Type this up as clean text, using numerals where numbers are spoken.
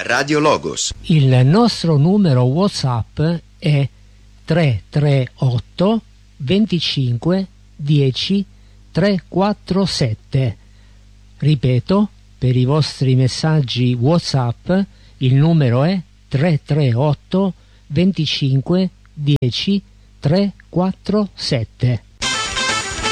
Radio Logos. Il nostro numero WhatsApp è 338 25 10 347. Ripeto, per i vostri messaggi WhatsApp il numero è 338 25 10 347.